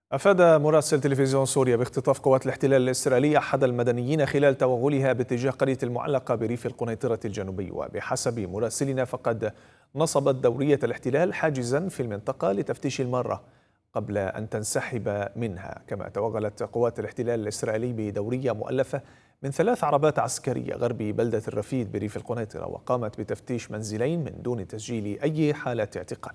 أفاد مراسل تلفزيون سوريا باختطاف قوات الاحتلال الإسرائيلي أحد المدنيين خلال توغلها باتجاه قرية المعلقة بريف القنيطرة الجنوبي. وبحسب مراسلنا فقد نصبت دورية الاحتلال حاجزا في المنطقة لتفتيش المارة قبل أن تنسحب منها. كما توغلت قوات الاحتلال الإسرائيلي بدورية مؤلفة من 3 عربات عسكرية غربي بلدة الرفيد بريف القنيطرة، وقامت بتفتيش منزلين من دون تسجيل أي حالة اعتقال.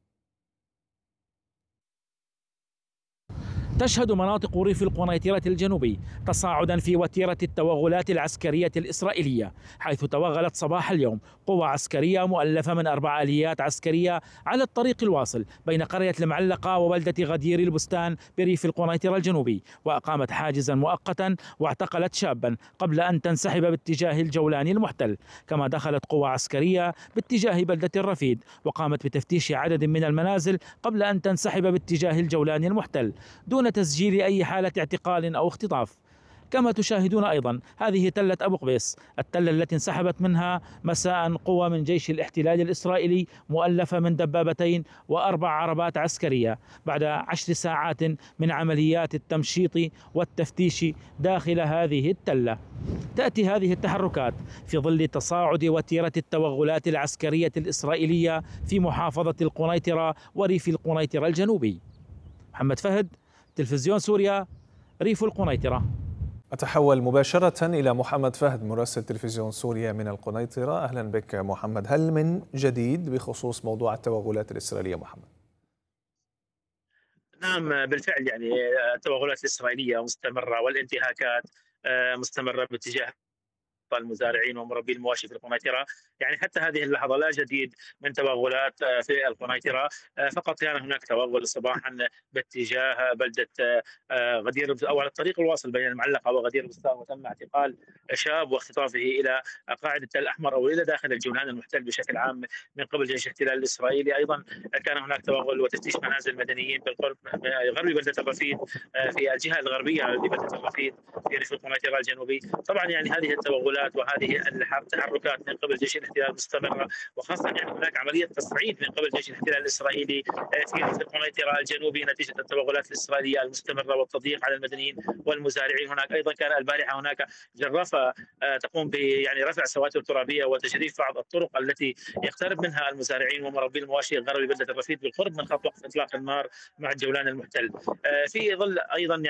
تشهد مناطق ريف القنيطرة الجنوبي تصاعدا في وتيرة التوغلات العسكرية الإسرائيلية، حيث توغلت صباح اليوم قوى عسكرية مؤلفة من 4 آليات عسكرية على الطريق الواصل بين قرية المعلقة وبلدة غدير البستان بريف القنيطرة الجنوبي، وأقامت حاجزا مؤقتا واعتقلت شابا قبل أن تنسحب باتجاه الجولان المحتل. كما دخلت قوى عسكرية باتجاه بلدة الرفيد وقامت بتفتيش عدد من المنازل قبل أن تنسحب باتجاه الجولان المحتل دون تسجيل أي حالة اعتقال أو اختطاف. كما تشاهدون أيضا هذه تلة أبو قبيس، التلة التي انسحبت منها مساء قوى من جيش الاحتلال الإسرائيلي مؤلفة من دبابتين و4 عربات عسكرية بعد 10 ساعات من عمليات التمشيط والتفتيش داخل هذه التلة. تأتي هذه التحركات في ظل تصاعد وتيرة التوغلات العسكرية الإسرائيلية في محافظة القنيطرة وريف القنيطرة الجنوبي. محمد فهد، تلفزيون سوريا، ريف القنيطرة. أتحول مباشرة إلى محمد فهد مراسل تلفزيون سوريا من القنيطرة. أهلا بك محمد. هل من جديد بخصوص موضوع التوغلات الإسرائيلية محمد؟ نعم بالفعل، التوغلات الإسرائيلية مستمرة والانتهاكات مستمرة باتجاه المزارعين ومربي المواشي في القنيطرة. حتى هذه اللحظة لا جديد من توغلات في القنيطرة، فقط كان هناك توغل صباحا باتجاه بلدة غدير أو على الطريق الواصل بين المعلقة وغدير بستان، وتم اعتقال شاب واختطافه إلى قاعدة الأحمر أو إلى داخل الجولان المحتل بشكل عام من قبل جيش الاحتلال الإسرائيلي. أيضا كان هناك توغل وتفتيش منازل مدنيين بالقرب غرب بلدة الرفيد في الجهة الغربية لبلدة الرفيد في ريف القنيطرة الجنوبي. طبعا هذه التوغلات وهذه التحركات من قبل جيش الاحتلال مستمره، وخاصه هناك عمليه تصعيد من قبل جيش الاحتلال الاسرائيلي في القنيطره الجنوبي نتيجه التوغلات الاسرائيليه المستمره والتضييق على المدنيين والمزارعين. هناك ايضا كان البارحه هناك جرافه تقوم ب رفع سواتر ترابيه وتجريف بعض الطرق التي يقترب منها المزارعين ومربي المواشي غرب بلده الرفيد بالقرب من خط وقف اطلاق النار مع الجولان المحتل. في ظل ايضا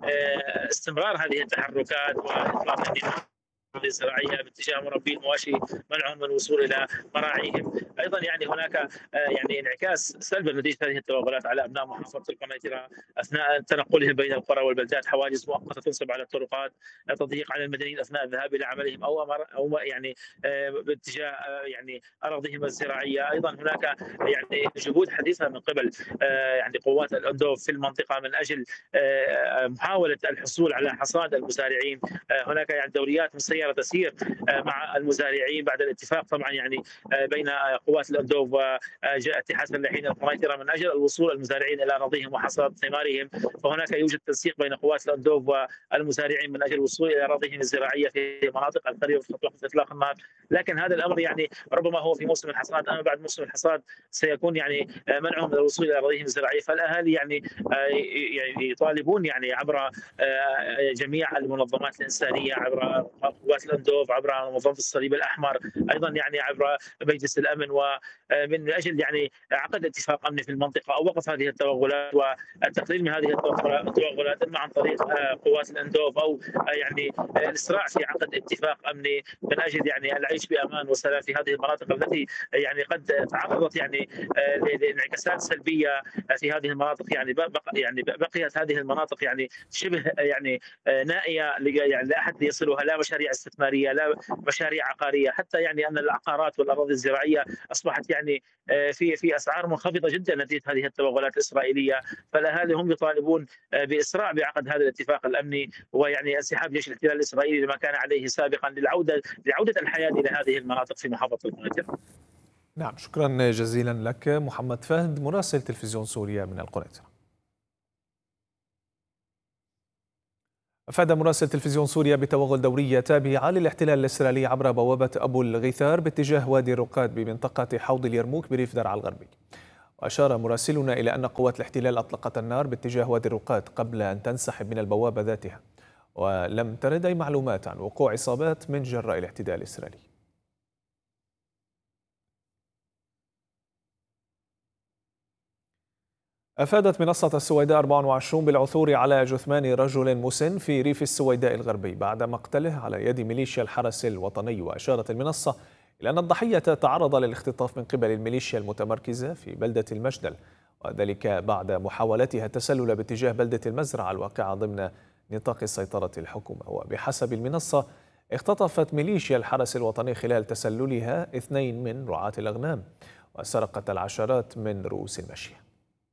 استمرار هذه التحركات واطلاق النار الزراعيه باتجاه مربي المواشي منعهم من الوصول الى مراعيهم. ايضا هناك انعكاس سلبي نتيجه هذه التوغلات على ابناء محافظه القنيطره اثناء تنقلهم بين القرى والبلدات. حواجز مؤقته تنصب على الطرقات، تضييق على المدنيين اثناء الذهاب الى عملهم او باتجاه اراضيهم الزراعيه. ايضا هناك جهود حديثه من قبل قوات الاندوف في المنطقه من اجل محاوله الحصول على حصاد المزارعين. هناك دوريات مسيره تسير مع المزارعين بعد الاتفاق طبعا بين قوات الاندوف واتحاد فلاحين القنيطره من اجل الوصول المزارعين الى اراضيهم وحصاد ثمارهم. فهناك يوجد تنسيق بين قوات الاندوف والمزارعين من اجل الوصول الى اراضيهم الزراعيه في مناطق القريبه في خط اطلاق النار. لكن هذا الامر ربما هو في موسم الحصاد، اما بعد موسم الحصاد سيكون منعهم من الوصول الى اراضيهم الزراعيه. فالاهالي يطالبون عبر جميع المنظمات الانسانيه، عبر قوات الاندوف، عبر منظمه الصليب الاحمر، ايضا عبر مجلس الامن، ومن اجل عقد اتفاق امني في المنطقه او وقف هذه التوغلات والتقليل من هذه التوغلات، اما عن طريق قوات الاندوف او الاسراع في عقد اتفاق امني من اجل العيش بامان وسلام في هذه المناطق التي قد تعرضت لانعكاسات سلبيه في هذه المناطق. بقيت هذه المناطق شبه نائيه لا احد يصلها، لا مشاريع استثماريه لا مشاريع عقاريه، حتى ان العقارات والاراضي الزراعيه اصبحت في اسعار منخفضه جدا نتيجه هذه التوغلات الاسرائيليه. فالاهالي هم يطالبون باسراع بعقد هذا الاتفاق الامني وانسحاب جيش الاحتلال الاسرائيلي لما كان عليه سابقا لعوده الحياه الى هذه المناطق في محافظه القنيطره. نعم، شكرا جزيلا لك محمد فهد مراسل تلفزيون سوريا من القنيطرة. أفاد مراسل تلفزيون سوريا بتوغل دورية تابعة للاحتلال الإسرائيلي عبر بوابة أبو الغيثار باتجاه وادي الرقاد بمنطقة حوض اليرموك بريف درعا الغربي. وأشار مراسلنا إلى أن قوات الاحتلال أطلقت النار باتجاه وادي الرقاد قبل أن تنسحب من البوابة ذاتها، ولم ترد أي معلومات عن وقوع إصابات من جراء الاعتداء الإسرائيلي. أفادت منصة السويداء 24 بالعثور على جثمان رجل مسن في ريف السويداء الغربي بعد مقتله على يد ميليشيا الحرس الوطني. وأشارت المنصة إلى أن الضحية تعرض للاختطاف من قبل الميليشيا المتمركزة في بلدة المجدل، وذلك بعد محاولتها التسلل باتجاه بلدة المزرعة الواقعة ضمن نطاق سيطرة الحكومة. وبحسب المنصة اختطفت ميليشيا الحرس الوطني خلال تسللها 2 من رعاة الأغنام، وسرقت العشرات من رؤوس المشية.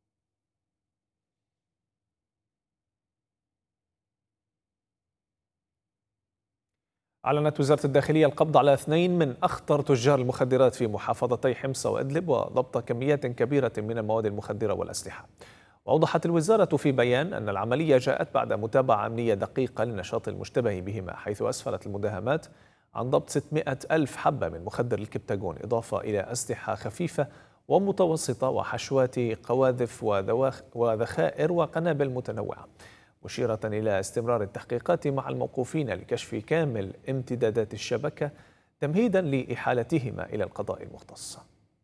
أعلنت وزارة الداخلية القبض على 2 من أخطر تجار المخدرات في محافظتي حمص وإدلب، وضبط كميات كبيرة من المواد المخدرة والأسلحة. وأوضحت الوزارة في بيان أن العملية جاءت بعد متابعة أمنية دقيقة لنشاط المشتبه بهما، حيث أسفرت المداهمات عن ضبط 600 ألف حبة من مخدر الكبتاجون، إضافة إلى أسلحة خفيفة ومتوسطة وحشوات قواذف وذخائر وقنابل متنوعة، مشيرة إلى استمرار التحقيقات مع الموقوفين لكشف كامل امتدادات الشبكة تمهيدا لإحالتهما إلى القضاء المختص.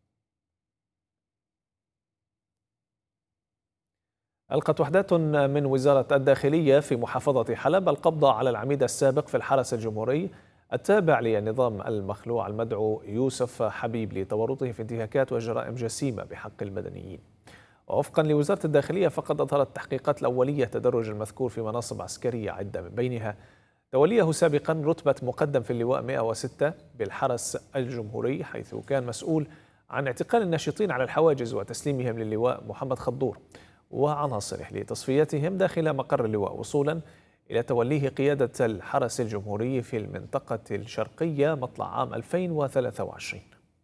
ألقت وحدات من وزارة الداخلية في محافظة حلب القبض على العميد السابق في الحرس الجمهوري التابع للنظام المخلوع المدعو يوسف حبيب لتورطه في انتهاكات وجرائم جسيمة بحق المدنيين. ووفقا لوزارة الداخلية فقد أظهرت التحقيقات الأولية تدرج المذكور في مناصب عسكرية عدة، من بينها توليه سابقا رتبة مقدم في اللواء 106 بالحرس الجمهوري، حيث كان مسؤول عن اعتقال الناشطين على الحواجز وتسليمهم للواء محمد خضور وعناصره لتصفيتهم داخل مقر اللواء، وصولا إلى توليه قيادة الحرس الجمهوري في المنطقة الشرقية مطلع عام 2023.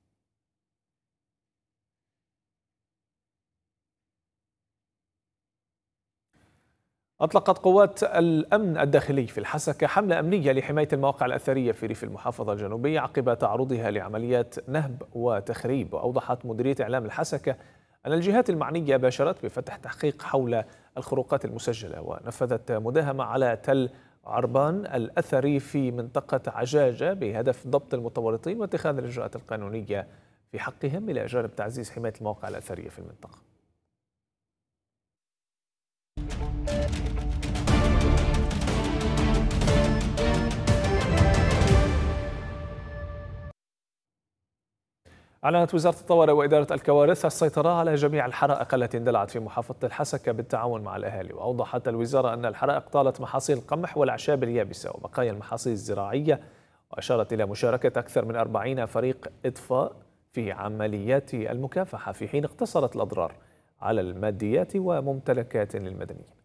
أطلقت قوات الأمن الداخلي في الحسكة حملة أمنية لحماية المواقع الأثرية في ريف المحافظة الجنوبية عقب تعرضها لعمليات نهب وتخريب. وأوضحت مديرية إعلام الحسكة أن الجهات المعنية باشرت بفتح تحقيق حول الخروقات المسجلة، ونفذت مداهمة على تل عربان الأثري في منطقة عجاجة بهدف ضبط المتورطين واتخاذ الإجراءات القانونية في حقهم، إلى جانب تعزيز حماية المواقع الأثرية في المنطقة. أعلنت وزارة الطوارئ وإدارة الكوارث السيطرة على جميع الحرائق التي اندلعت في محافظة الحسكة بالتعاون مع الأهالي. وأوضحت الوزارة أن الحرائق طالت محاصيل القمح والأعشاب اليابسة وبقايا المحاصيل الزراعية، وأشارت إلى مشاركة أكثر من 40 فريق إطفاء في عمليات المكافحة، في حين اقتصرت الأضرار على الماديات وممتلكات للمدنيين.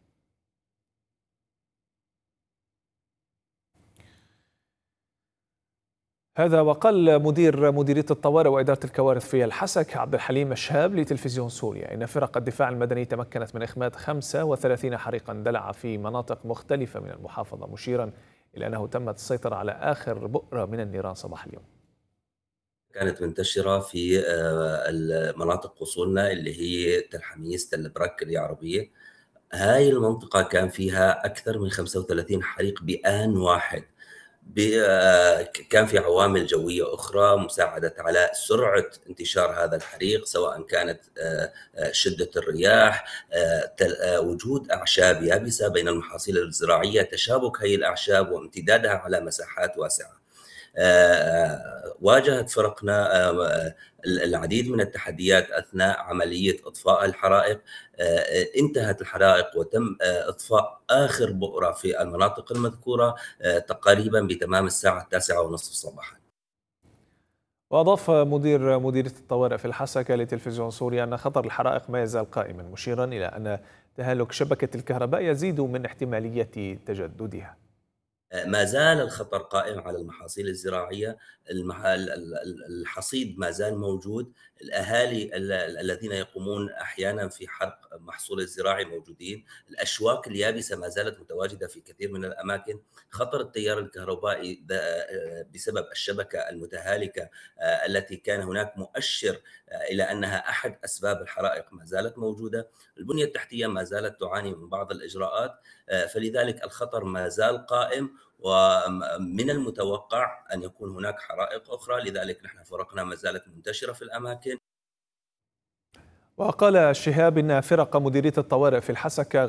هذا وقال مديرية الطوارئ وإدارة الكوارث في الحسك عبد الحليم الشهاب لتلفزيون سوريا إن فرق الدفاع المدني تمكنت من إخماد 35 حريقا اندلع في مناطق مختلفة من المحافظة، مشيرا إلى أنه تمت السيطرة على آخر بؤرة من النيران صباح اليوم. كانت منتشرة في المناطق وصولنا اللي هي تل حميس، تل برك، اليعربية. هاي المنطقة كان فيها أكثر من 35 حريق بآن واحد. كان في عوامل جوية أخرى مساعدت على سرعة انتشار هذا الحريق، سواء كانت شدة الرياح، وجود أعشاب يابسة بين المحاصيل الزراعية، تشابك هذه الأعشاب وامتدادها على مساحات واسعة. واجهت فرقنا العديد من التحديات أثناء عملية إطفاء الحرائق. انتهت الحرائق وتم إطفاء آخر بؤرة في المناطق المذكورة تقريبا بتمام الساعة 9:30 صباحا. وأضاف مديرية الطوارئ في الحسكة لتلفزيون سوريا أن خطر الحرائق ما يزال قائما، مشيرا إلى أن تهالك شبكة الكهرباء يزيد من احتمالية تجددها. ما زال الخطر قائم على المحاصيل الزراعية، الحصيد ما زال موجود، الأهالي الذين يقومون أحيانا في حرق محصول الزراعي موجودين، الأشواك اليابسة ما زالت متواجدة في كثير من الأماكن، خطر التيار الكهربائي بسبب الشبكة المتهالكة التي كان هناك مؤشر إلى أنها أحد أسباب الحرائق ما زالت موجودة، البنية التحتية ما زالت تعاني من بعض الإجراءات، فلذلك الخطر ما زال قائم، ومن المتوقع أن يكون هناك حرائق أخرى، لذلك نحن فرقنا ما زالت منتشرة في الأماكن. وقال شهاب إن فرق مديرية الطوارئ في الحسكة